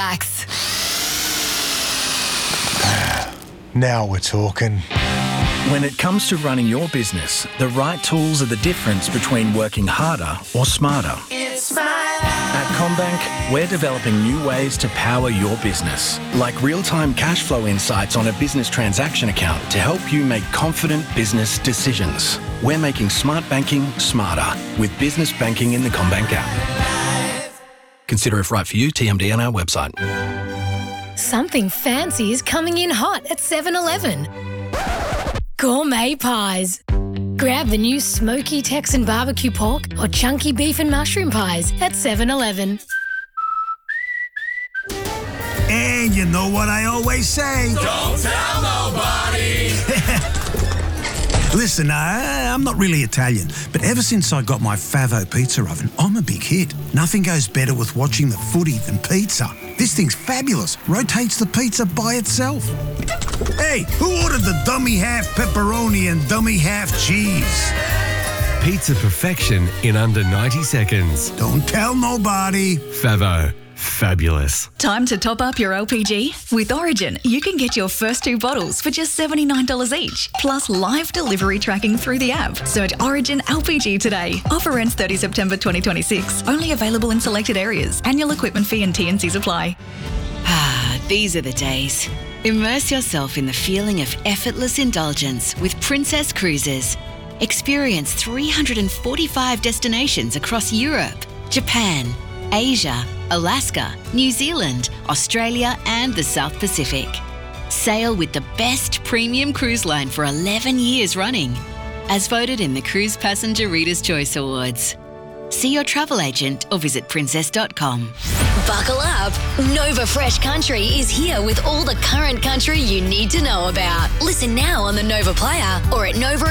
Relax. Now we're talking. When it comes to running your business, the right tools are the difference between working harder or smarter. It's my life. At CommBank, we're developing new ways to power your business, like real-time cash flow insights on a business transaction account to help you make confident business decisions. We're making smart banking smarter with business banking in the CommBank app. Consider if right for you, TMD on our website. Something fancy is coming in hot at 7-Eleven. Gourmet pies. Grab the new smoky Texan barbecue pork or chunky beef and mushroom pies at 7-Eleven. And you know what I always say? Don't tell nobody. Listen, I'm not really Italian, but ever since I got my Favo pizza oven, I'm a big hit. Nothing goes better with watching the footy than pizza. This thing's fabulous. Rotates the pizza by itself. Hey, who ordered the dummy half pepperoni and dummy half cheese? Pizza perfection in under 90 seconds. Don't tell nobody. Favo. Fabulous. Time to top up your LPG? With Origin, you can get your first 2 bottles for just $79 each, plus live delivery tracking through the app. Search Origin LPG today. Offer ends 30 September 2026. Only available in selected areas. Annual equipment fee and T&Cs apply. These are the days. Immerse yourself in the feeling of effortless indulgence with Princess Cruises. Experience 345 destinations across Europe, Japan, Asia, Alaska, New Zealand, Australia and the South Pacific. Sail with the best premium cruise line for 11 years running, as voted in the Cruise Passenger Reader's Choice Awards. See your travel agent or visit princess.com. Buckle up. Nova Fresh Country is here with all the current country you need to know about. Listen now on the Nova Player or at Nova